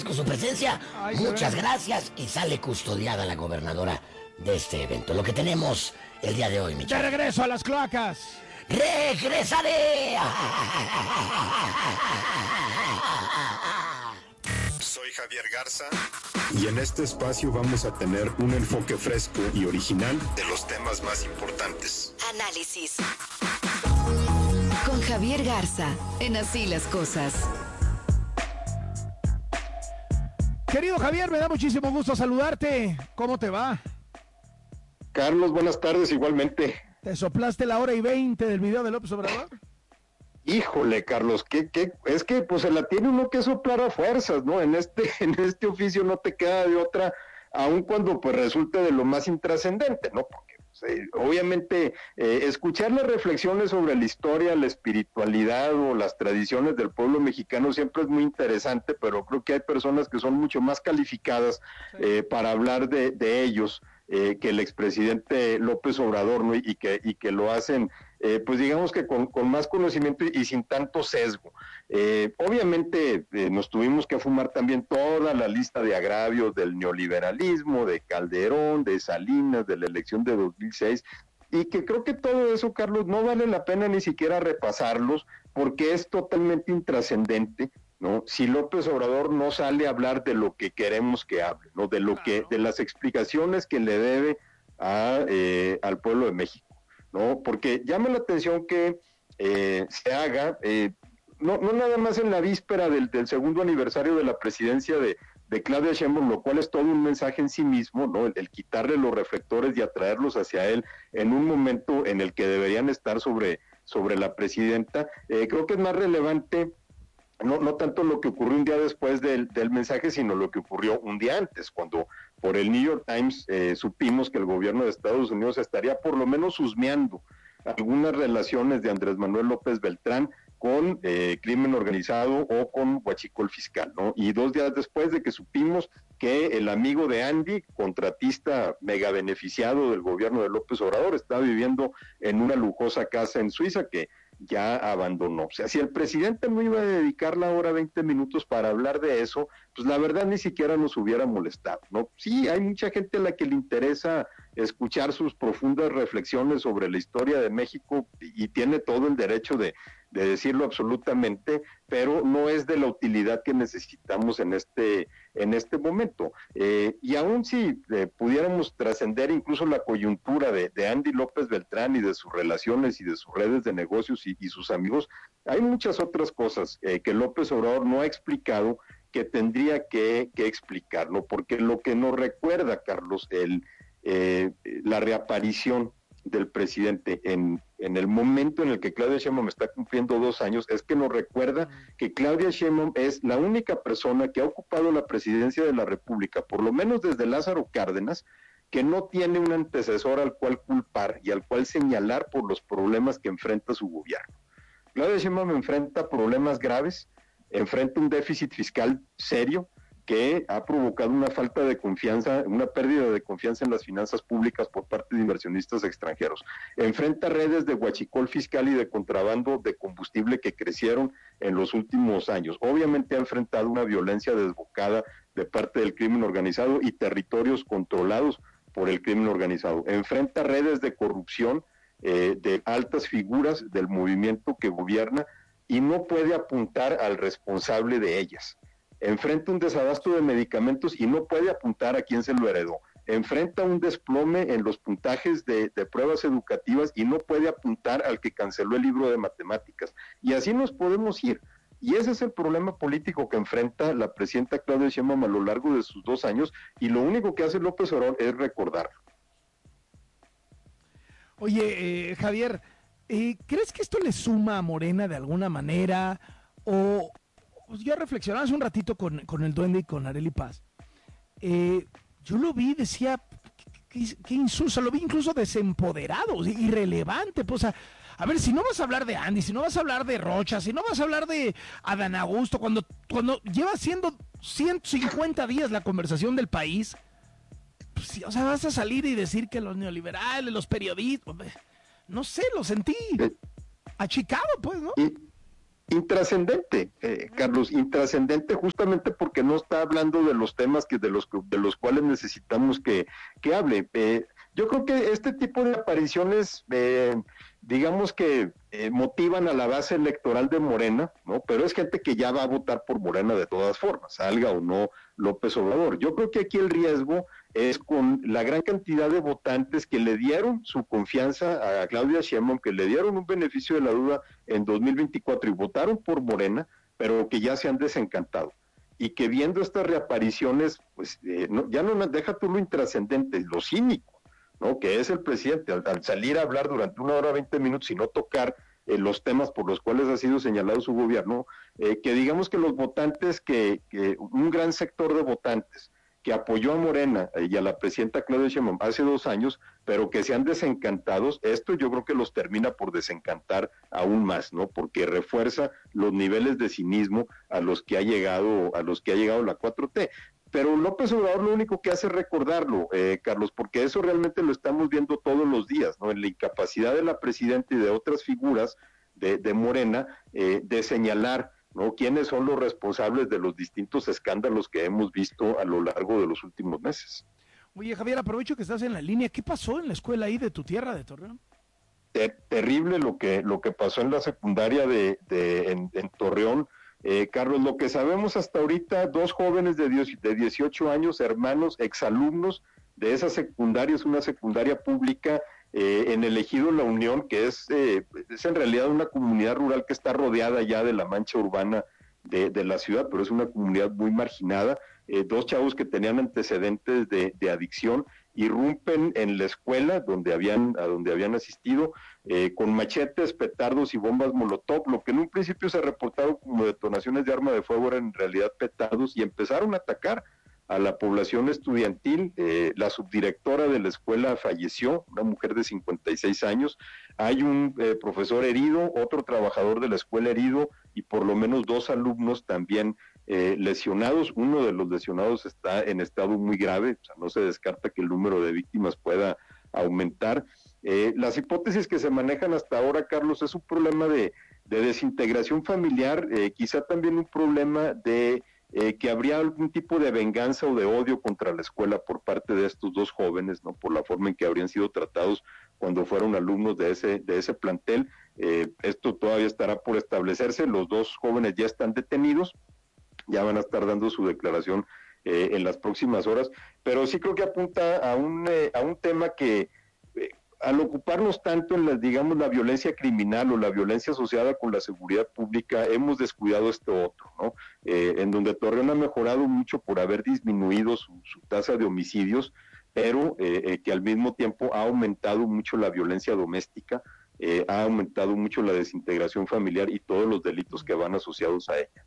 agradezco su presencia. Muchas gracias. Y sale custodiada la gobernadora de este evento. Lo que tenemos el día de hoy, mi chavo. De regreso a las cloacas. ¡Regresaré! Soy Javier Garza y en este espacio vamos a tener un enfoque fresco y original de los temas más importantes. Análisis con Javier Garza en Así las Cosas. Querido Javier, me da muchísimo gusto saludarte. ¿Cómo te va? Carlos, buenas tardes, igualmente. ¿Te soplaste la 1:20 del video de López Obrador? Híjole, Carlos, es que pues se la tiene uno que soplar a fuerzas, ¿no? En este oficio no te queda de otra, aun cuando pues resulte de lo más intrascendente, ¿no? Porque obviamente escuchar las reflexiones sobre la historia, la espiritualidad o las tradiciones del pueblo mexicano siempre es muy interesante, pero creo que hay personas que son mucho más calificadas para hablar de ellos que el expresidente López Obrador, ¿no? y que lo hacen pues digamos que con más conocimiento y sin tanto sesgo. Obviamente nos tuvimos que fumar también toda la lista de agravios del neoliberalismo, de Calderón, de Salinas, de la elección de 2006, y que creo que todo eso, Carlos, no vale la pena ni siquiera repasarlos, porque es totalmente intrascendente, ¿no? Si López Obrador no sale a hablar de lo que queremos que hable, ¿no? De las explicaciones que le debe al pueblo de México, ¿no? Porque llama la atención que se haga, no nada más en la víspera del segundo aniversario de la presidencia de Claudia Sheinbaum, lo cual es todo un mensaje en sí mismo, ¿no? El quitarle los reflectores y atraerlos hacia él en un momento en el que deberían estar sobre la presidenta. Creo que es más relevante no tanto lo que ocurrió un día después del mensaje, sino lo que ocurrió un día antes, cuando por el New York Times supimos que el gobierno de Estados Unidos estaría por lo menos husmeando algunas relaciones de Andrés Manuel López Beltrán con crimen organizado o con huachicol fiscal, ¿no? Y 2 días después de que supimos que el amigo de Andy, contratista mega beneficiado del gobierno de López Obrador, estaba viviendo en una lujosa casa en Suiza que ya abandonó. O sea, si el presidente no iba a dedicar la hora 20 minutos para hablar de eso, pues la verdad ni siquiera nos hubiera molestado, ¿no? Sí, hay mucha gente a la que le interesa escuchar sus profundas reflexiones sobre la historia de México y tiene todo el derecho de decirlo absolutamente, pero no es de la utilidad que necesitamos en este momento. Y aún si pudiéramos trascender incluso la coyuntura de Andy López Beltrán y de sus relaciones y de sus redes de negocios y sus amigos, hay muchas otras cosas que López Obrador no ha explicado que tendría que explicar, ¿no? Porque lo que nos recuerda, Carlos, la reaparición del presidente en el momento en el que Claudia Sheinbaum está cumpliendo 2 años, es que nos recuerda que Claudia Sheinbaum es la única persona que ha ocupado la presidencia de la República, por lo menos desde Lázaro Cárdenas, que no tiene un antecesor al cual culpar y al cual señalar por los problemas que enfrenta su gobierno. Claudia Sheinbaum enfrenta problemas graves, enfrenta un déficit fiscal serio, que ha provocado una falta de confianza, una pérdida de confianza en las finanzas públicas por parte de inversionistas extranjeros. Enfrenta redes de huachicol fiscal y de contrabando de combustible que crecieron en los últimos años. Obviamente ha enfrentado una violencia desbocada de parte del crimen organizado y territorios controlados por el crimen organizado. Enfrenta redes de corrupción de altas figuras del movimiento que gobierna y no puede apuntar al responsable de ellas. Enfrenta un desabasto de medicamentos y no puede apuntar a quién se lo heredó. Enfrenta un desplome en los puntajes de pruebas educativas y no puede apuntar al que canceló el libro de matemáticas. Y así nos podemos ir. Y ese es el problema político que enfrenta la presidenta Claudia Sheinbaum a lo largo de sus 2 años, y lo único que hace López Obrador es recordarlo. Oye, Javier, ¿crees que esto le suma a Morena de alguna manera? O yo reflexionaba hace un ratito con el Duende y con Arely Paz. Yo lo vi, decía, qué insulso, lo vi incluso desempoderado, irrelevante. Pues, a ver, si no vas a hablar de Andy, si no vas a hablar de Rocha, si no vas a hablar de Adán Augusto, cuando lleva siendo 150 días la conversación del país, pues, o sea, vas a salir y decir que los neoliberales, los periodistas, no sé, lo sentí achicado, pues, ¿no? Intrascendente, Carlos, intrascendente justamente porque no está hablando de los temas de los cuales necesitamos que hable. Yo creo que este tipo de apariciones, digamos que motivan a la base electoral de Morena, ¿no? Pero es gente que ya va a votar por Morena de todas formas, salga o no López Obrador. Yo creo que aquí el riesgo es con la gran cantidad de votantes que le dieron su confianza a Claudia Sheinbaum, que le dieron un beneficio de la duda en 2024 y votaron por Morena, pero que ya se han desencantado. Y que viendo estas reapariciones, pues ya no deja tú lo intrascendente, lo cínico, ¿no? Que es el presidente, al salir a hablar durante 1 hora 20 minutos y no tocar los temas por los cuales ha sido señalado su gobierno, que digamos que los votantes, que un gran sector de votantes que apoyó a Morena y a la presidenta Claudia Sheinbaum hace 2 años, pero que se han desencantados, esto yo creo que los termina por desencantar aún más, ¿no? Porque refuerza los niveles de cinismo a los que ha llegado la 4T. Pero López Obrador lo único que hace es recordarlo, Carlos, porque eso realmente lo estamos viendo todos los días, ¿no? En la incapacidad de la presidenta y de otras figuras de Morena de señalar, ¿no?, quiénes son los responsables de los distintos escándalos que hemos visto a lo largo de los últimos meses. Oye, Javier, aprovecho que estás en la línea. ¿Qué pasó en la escuela ahí de tu tierra, de Torreón? Terrible lo que pasó en la secundaria en Torreón. Carlos, lo que sabemos hasta ahorita, 2 jóvenes de 18 años, hermanos, exalumnos de esa secundaria, es una secundaria pública en el ejido La Unión, que es en realidad una comunidad rural que está rodeada ya de la mancha urbana de la ciudad, pero es una comunidad muy marginada. 2 chavos que tenían antecedentes de adicción irrumpen en la escuela a donde habían asistido con machetes, petardos y bombas molotov. Lo que en un principio se reportaron como detonaciones de arma de fuego eran en realidad petardos, y empezaron a atacar a la población estudiantil. La subdirectora de la escuela falleció, una mujer de 56 años. Hay un profesor herido, otro trabajador de la escuela herido, y por lo menos 2 alumnos también lesionados. Uno de los lesionados está en estado muy grave, o sea, no se descarta que el número de víctimas pueda aumentar. Las hipótesis que se manejan hasta ahora, Carlos, es un problema de desintegración familiar, quizá también un problema de que habría algún tipo de venganza o de odio contra la escuela por parte de estos 2 jóvenes, ¿no?, por la forma en que habrían sido tratados cuando fueron alumnos de ese plantel. Esto todavía estará por establecerse. Los 2 jóvenes ya están detenidos, ya van a estar dando su declaración en las próximas horas, pero sí creo que apunta a un tema que al ocuparnos tanto en la violencia criminal o la violencia asociada con la seguridad pública, hemos descuidado esto otro, ¿no? En donde Torreón ha mejorado mucho por haber disminuido su tasa de homicidios, pero que al mismo tiempo ha aumentado mucho la violencia doméstica, ha aumentado mucho la desintegración familiar y todos los delitos que van asociados a ella.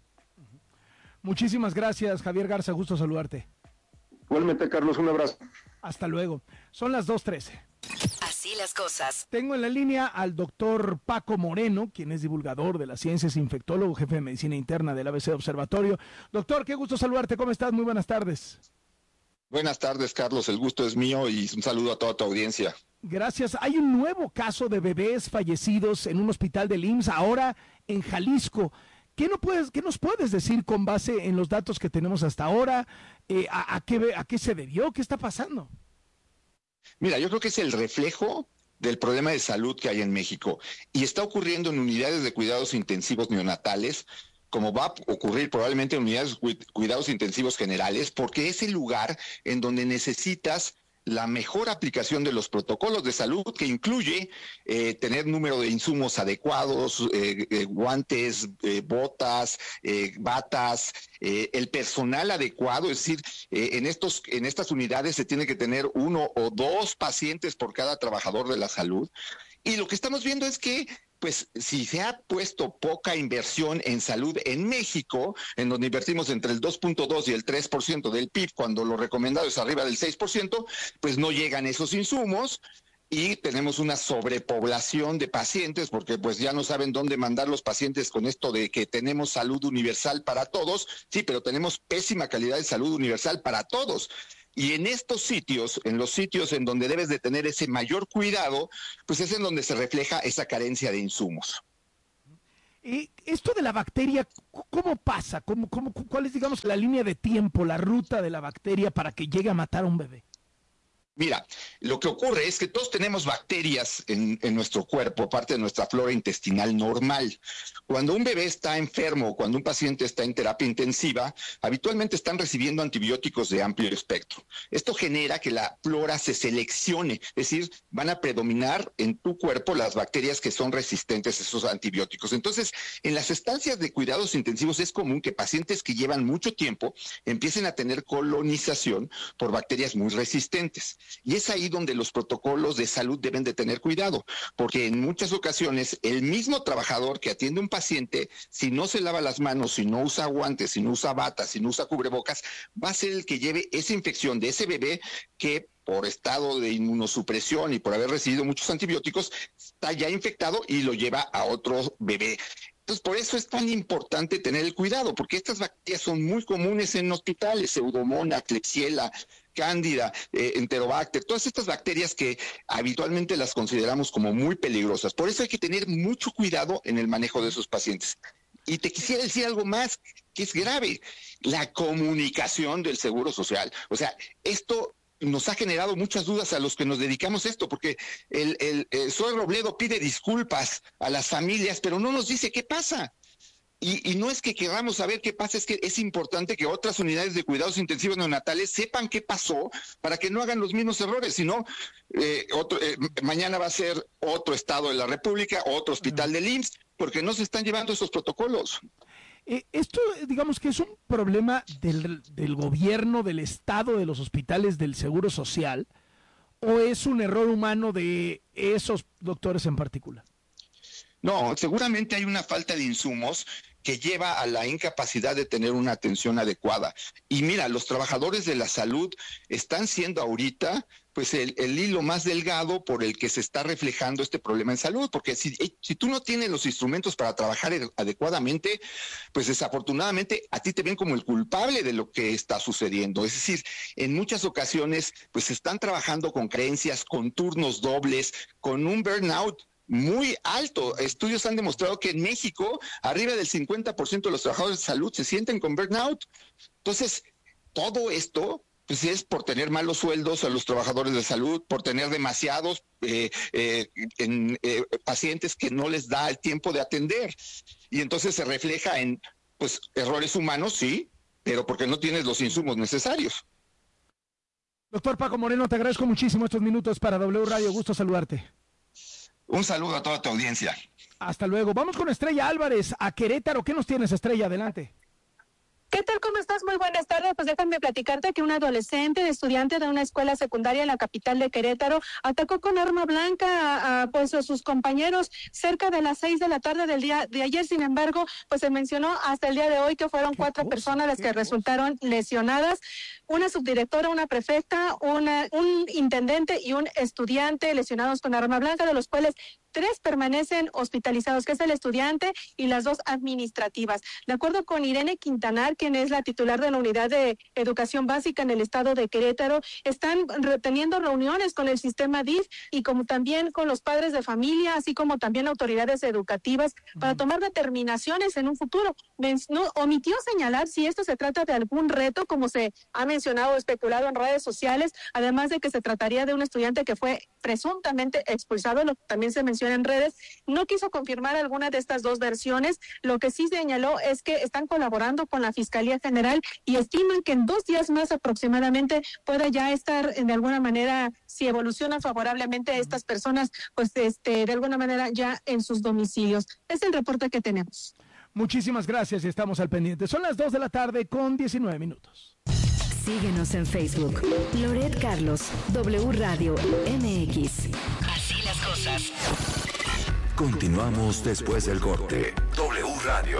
Muchísimas gracias, Javier Garza, gusto saludarte. Igualmente, Carlos, un abrazo. Hasta luego. Son las 2:13. Así las cosas. Tengo en la línea al doctor Paco Moreno, quien es divulgador de las ciencias, infectólogo, jefe de medicina interna del ABC Observatorio. Doctor, qué gusto saludarte. ¿Cómo estás? Muy buenas tardes. Buenas tardes, Carlos. El gusto es mío y un saludo a toda tu audiencia. Gracias. Hay un nuevo caso de bebés fallecidos en un hospital del IMSS, ahora en Jalisco. ¿Qué nos puedes decir con base en los datos que tenemos hasta ahora? ¿A qué se debió? ¿Qué está pasando? Mira, yo creo que es el reflejo del problema de salud que hay en México y está ocurriendo en unidades de cuidados intensivos neonatales, como va a ocurrir probablemente en unidades de cuidados intensivos generales, porque es el lugar en donde necesitas la mejor aplicación de los protocolos de salud, que incluye tener número de insumos adecuados, guantes, botas, batas, el personal adecuado, es decir, en estas unidades se tiene que tener 1 o 2 pacientes por cada trabajador de la salud. Y lo que estamos viendo es que, pues, si se ha puesto poca inversión en salud en México, en donde invertimos entre el 2.2 y el 3% del PIB, cuando lo recomendado es arriba del 6%, pues no llegan esos insumos y tenemos una sobrepoblación de pacientes, porque pues ya no saben dónde mandar los pacientes con esto de que tenemos salud universal para todos. Sí, pero tenemos pésima calidad de salud universal para todos. Y en estos sitios, en los sitios en donde debes de tener ese mayor cuidado, pues es en donde se refleja esa carencia de insumos. Esto de la bacteria, ¿cómo pasa? ¿Cuál es, digamos, la línea de tiempo, la ruta de la bacteria para que llegue a matar a un bebé? Mira, lo que ocurre es que todos tenemos bacterias en nuestro cuerpo, parte de nuestra flora intestinal normal. Cuando un bebé está enfermo, cuando un paciente está en terapia intensiva, habitualmente están recibiendo antibióticos de amplio espectro. Esto genera que la flora se seleccione, es decir, van a predominar en tu cuerpo las bacterias que son resistentes a esos antibióticos. Entonces, en las estancias de cuidados intensivos es común que pacientes que llevan mucho tiempo empiecen a tener colonización por bacterias muy resistentes. Y es ahí donde los protocolos de salud deben de tener cuidado, porque en muchas ocasiones el mismo trabajador que atiende a un paciente, si no se lava las manos, si no usa guantes, si no usa batas, si no usa cubrebocas, va a ser el que lleve esa infección de ese bebé que por estado de inmunosupresión y por haber recibido muchos antibióticos, está ya infectado y lo lleva a otro bebé. Entonces, por eso es tan importante tener el cuidado, porque estas bacterias son muy comunes en hospitales, Pseudomonas, Klebsiella, Cándida, Enterobacter, todas estas bacterias que habitualmente las consideramos como muy peligrosas. Por eso hay que tener mucho cuidado en el manejo de esos pacientes. Y te quisiera decir algo más que es grave, la comunicación del Seguro Social. O sea, esto nos ha generado muchas dudas a los que nos dedicamos a esto, porque el Zoe Robledo pide disculpas a las familias, pero no nos dice qué pasa. Y no es que queramos saber qué pasa, es que es importante que otras unidades de cuidados intensivos neonatales sepan qué pasó para que no hagan los mismos errores, sino mañana va a ser otro estado de la República, otro hospital del IMSS, porque no se están llevando esos protocolos. Esto, digamos que es un problema del gobierno, del Estado, de los hospitales, del Seguro Social, ¿o es un error humano de esos doctores en particular? No, seguramente hay una falta de insumos que lleva a la incapacidad de tener una atención adecuada. Y mira, los trabajadores de la salud están siendo ahorita pues el hilo más delgado por el que se está reflejando este problema en salud, porque si tú no tienes los instrumentos para trabajar adecuadamente, pues desafortunadamente a ti te ven como el culpable de lo que está sucediendo. Es decir, en muchas ocasiones pues están trabajando con creencias, con turnos dobles, con un burnout muy alto. Estudios han demostrado que en México arriba del 50% de los trabajadores de salud se sienten con burnout. Entonces, todo esto pues es por tener malos sueldos a los trabajadores de salud, por tener demasiados pacientes que no les da el tiempo de atender. Y entonces se refleja en pues errores humanos, sí, pero porque no tienes los insumos necesarios. Doctor Paco Moreno, te agradezco muchísimo estos minutos para W Radio. Gusto saludarte. Un saludo a toda tu audiencia. Hasta luego. Vamos con Estrella Álvarez a Querétaro. ¿Qué nos tienes, Estrella? Adelante. ¿Qué tal? ¿Cómo estás? Muy buenas tardes. Pues déjame platicarte que un adolescente, estudiante de una escuela secundaria en la capital de Querétaro, atacó con arma blanca a sus compañeros cerca de las 6 de la tarde del día de ayer. Sin embargo, pues se mencionó hasta el día de hoy que fueron 4 personas las que resultaron lesionadas. Una subdirectora, una prefecta, un intendente y un estudiante lesionados con arma blanca, de los cuales 3 permanecen hospitalizados, que es el estudiante y las 2 administrativas. De acuerdo con Irene Quintanar, quien es la titular de la Unidad de Educación Básica en el estado de Querétaro, están teniendo reuniones con el sistema DIF y como también con los padres de familia, así como también autoridades educativas, para tomar determinaciones en un futuro. Omitió señalar si esto se trata de algún reto, como se ha mencionado o especulado en redes sociales, además de que se trataría de un estudiante que fue presuntamente expulsado, lo que también se menciona en redes. No quiso confirmar alguna de estas 2 versiones. Lo que sí señaló es que están colaborando con la Fiscalía General y estiman que en 2 días más aproximadamente pueda ya estar de alguna manera, si evoluciona favorablemente estas personas, pues de alguna manera ya en sus domicilios. Es el reporte que tenemos. Muchísimas gracias y estamos al pendiente. Son las 2 de la tarde con 19 minutos. Síguenos en Facebook. Loret Carlos, W Radio MX. Así las cosas. Continuamos después del corte. W Radio.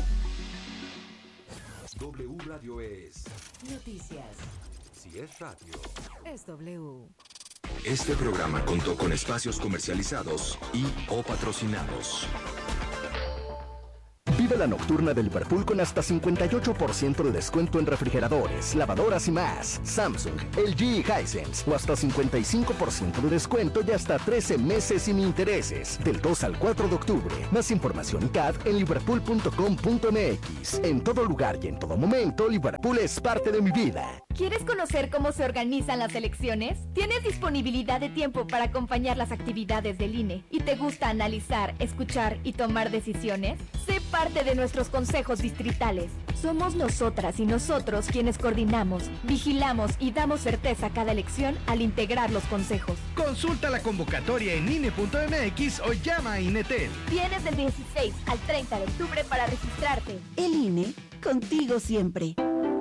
W Radio es Noticias. Si es radio, Es W. este programa contó con espacios comercializados y o patrocinados. Vive la nocturna de Liverpool con hasta 58% de descuento en refrigeradores, lavadoras y más. Samsung, LG y Hisense. O hasta 55% de descuento y hasta 13 meses sin intereses. Del 2 al 4 de octubre. Más información y CAD en liverpool.com.mx. En todo lugar y en todo momento, Liverpool es parte de mi vida. ¿Quieres conocer cómo se organizan las elecciones? ¿Tienes disponibilidad de tiempo para acompañar las actividades del INE? ¿Y te gusta analizar, escuchar y tomar decisiones? Sé parte de nuestros consejos distritales. Somos nosotras y nosotros quienes coordinamos, vigilamos y damos certeza a cada elección al integrar los consejos. Consulta la convocatoria en INE.mx o llama a INETEL. Tienes del 16 al 30 de octubre para registrarte. El INE, contigo siempre.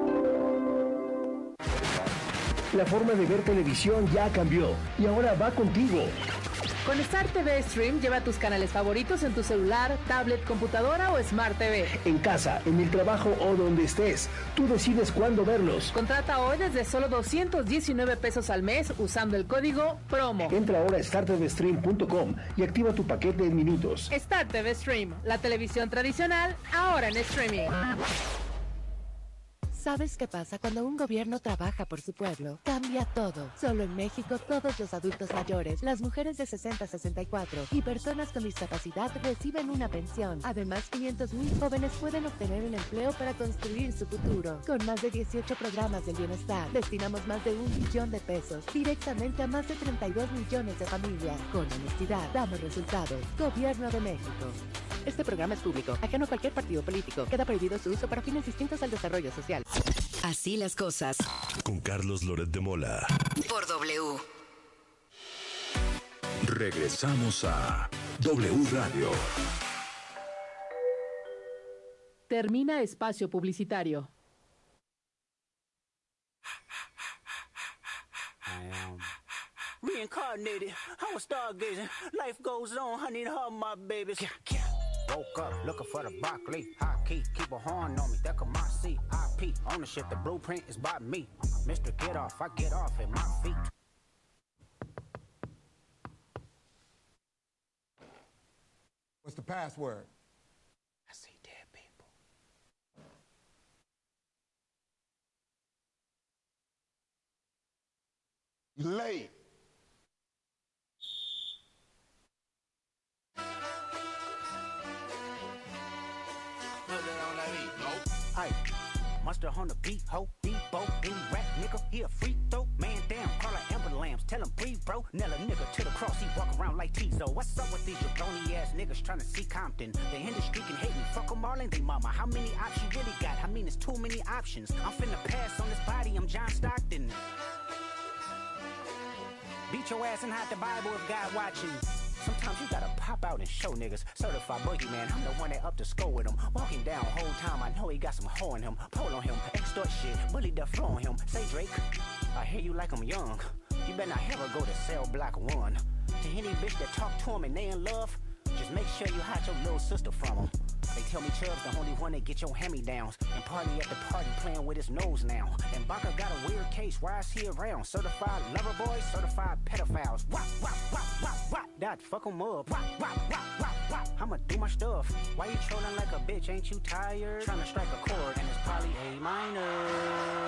La forma de ver televisión ya cambió y ahora va contigo. Con Star TV Stream lleva tus canales favoritos en tu celular, tablet, computadora o Smart TV. En casa, en el trabajo o donde estés, tú decides cuándo verlos. Contrata hoy desde solo 219 pesos al mes usando el código PROMO. Entra ahora a startvstream.com y activa tu paquete en minutos. Star TV Stream, la televisión tradicional, ahora en streaming. ¿Sabes qué pasa cuando un gobierno trabaja por su pueblo? Cambia todo. Solo en México, todos los adultos mayores, las mujeres de 60 a 64 y personas con discapacidad reciben una pensión. Además, 500,000 jóvenes pueden obtener un empleo para construir su futuro. Con más de 18 programas del bienestar, destinamos más de 1 billón de pesos directamente a más de 32 millones de familias. Con honestidad, damos resultados. Gobierno de México. Este programa es público, ajeno a cualquier partido político. Queda prohibido su uso para fines distintos al desarrollo social. Así las cosas. Con Carlos Loret de Mola. Por W. Regresamos a W Radio. Termina espacio publicitario. Reincarnated, I was stargazing. Life goes on, I need her, my babies. Woke up looking for the broccoli. High key, keep a horn on me. That come my seat. IP ownership, the blueprint is by me. Mr. Get Off, I get off at my feet. What's the password? I see dead people. You late. Hey, monster on the beat, ho, Debo, any rap nigga, he a free throw. Man down, call her Amber Lambs, tell him breathe, bro. Nail a nigga to the cross, he walk around like Tizo. What's up with these jabroni ass niggas trying to see Compton? The industry can hate me, fuck them all and they mama. How many options you really got? I mean, it's too many options. I'm finna pass on this body, I'm John Stockton. Beat your ass and hide the Bible if God watching. Sometimes you gotta pop out and show niggas. Certified boogeyman, I'm the one that up to score with him. Walking down whole time, I know he got some hoe in him. Pole on him, extort shit, bully the flow on him. Say Drake, I hear you like I'm young. You better not ever go to cell block 1. To any bitch that talk to him and they in love, just make sure you hide your little sister from him. They tell me Chubb's the only one that get your hand-me-downs. And party at the party playing with his nose now. And Baca got a weird case, why is he around? Certified lover boys, certified pedophiles. Wop, wop, wop, wop, wop. That fuck him up. Wop, wop, wop, wop, wop. I'ma do my stuff. Why you trolling like a bitch, ain't you tired? Trying to strike a chord and it's probably A minor.